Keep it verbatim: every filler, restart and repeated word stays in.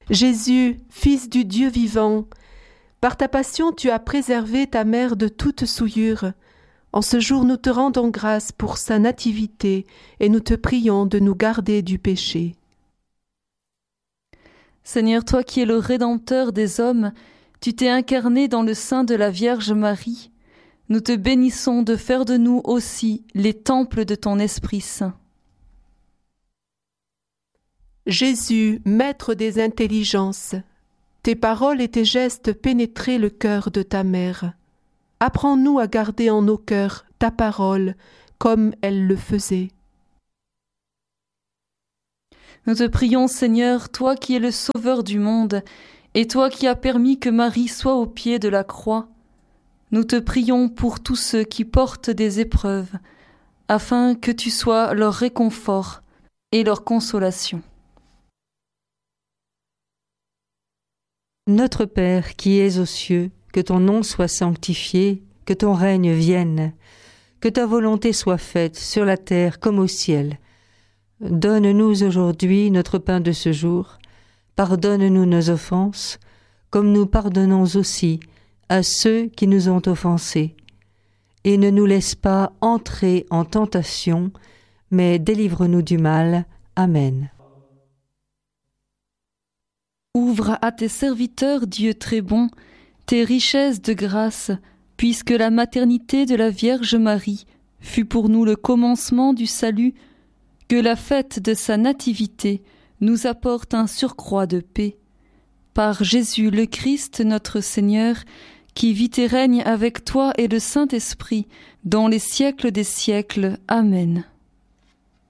Jésus, Fils du Dieu vivant, par ta passion tu as préservé ta mère de toute souillure. En ce jour nous te rendons grâce pour sa nativité et nous te prions de nous garder du péché. Seigneur, toi qui es le Rédempteur des hommes, tu t'es incarné dans le sein de la Vierge Marie. Nous te bénissons de faire de nous aussi les temples de ton Esprit Saint. Jésus, Maître des intelligences, tes paroles et tes gestes pénétraient le cœur de ta mère. Apprends-nous à garder en nos cœurs ta parole comme elle le faisait. Nous te prions, Seigneur, toi qui es le Sauveur du monde, et toi qui as permis que Marie soit au pied de la croix. Nous te prions pour tous ceux qui portent des épreuves, afin que tu sois leur réconfort et leur consolation. Notre Père qui es aux cieux, que ton nom soit sanctifié, que ton règne vienne, que ta volonté soit faite sur la terre comme au ciel. Donne-nous aujourd'hui notre pain de ce jour. Pardonne-nous nos offenses, comme nous pardonnons aussi à ceux qui nous ont offensés. Et ne nous laisse pas entrer en tentation, mais délivre-nous du mal. Amen. Ouvre à tes serviteurs, Dieu très bon, tes richesses de grâce, puisque la maternité de la Vierge Marie fut pour nous le commencement du salut, que la fête de sa nativité nous apporte un surcroît de paix. Par Jésus le Christ, notre Seigneur, qui vit et règne avec toi et le Saint-Esprit, dans les siècles des siècles. Amen.